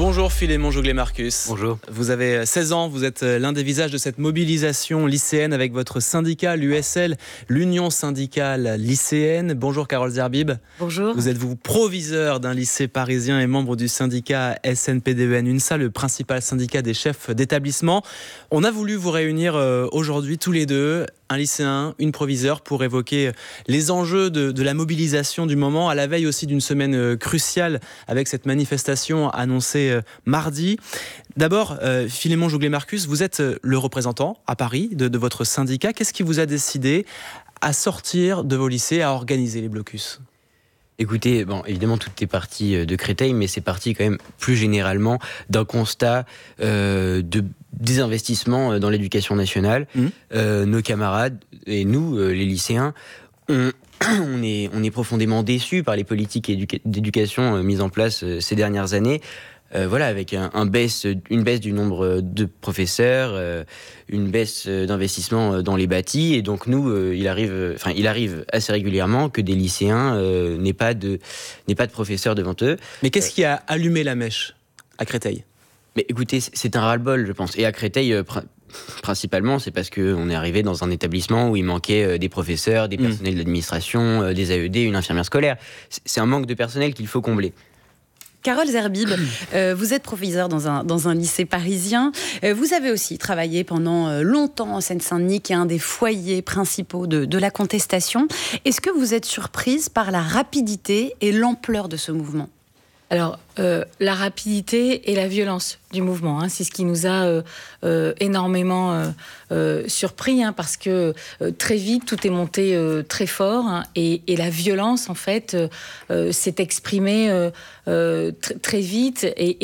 Bonjour Philémon Jouglet-Marcus. Bonjour. Vous avez 16 ans, vous êtes l'un des visages de cette mobilisation lycéenne avec votre syndicat, l'USL, l'Union syndicale lycéenne. Bonjour Carole Zerbib. Bonjour. Vous êtes proviseur d'un lycée parisien et membre du syndicat SNPDEN-UNSA, le principal syndicat des chefs d'établissement. On a voulu vous réunir aujourd'hui tous les deux, un lycéen, une proviseure, pour évoquer les enjeux de la mobilisation du moment, à la veille aussi d'une semaine cruciale avec cette manifestation annoncée mardi. D'abord, Philémon Jouglet-Marcus, vous êtes le représentant à Paris de votre syndicat. Qu'est-ce qui vous a décidé à sortir de vos lycées, à organiser les blocus ? Écoutez, évidemment, tout est parti de Créteil, mais c'est parti quand même plus généralement d'un constat de désinvestissement dans l'éducation nationale. Nos camarades et nous, les lycéens, on est profondément déçus par les politiques d'éducation mises en place ces dernières années. Avec une baisse du nombre de professeurs, une baisse d'investissement dans les bâtis, et donc nous, il arrive assez régulièrement que des lycéens n'aient pas de professeurs devant eux. Mais qu'est-ce qui a allumé la mèche à Créteil ? Mais écoutez, c'est un ras-le-bol, je pense. Et à Créteil, principalement, c'est parce qu'on est arrivé dans un établissement où il manquait des professeurs, des personnels d'administration, des AED, une infirmière scolaire. C'est un manque de personnel qu'il faut combler. Carole Zerbib, vous êtes proviseur dans un lycée parisien. Vous avez aussi travaillé pendant longtemps en Seine-Saint-Denis, qui est un des foyers principaux de la contestation. Est-ce que vous êtes surprise par la rapidité et l'ampleur de ce mouvement ? Alors, la rapidité et la violence du mouvement, c'est ce qui nous a énormément surpris, parce que très vite, tout est monté très fort, et la violence, en fait, s'est exprimée très vite et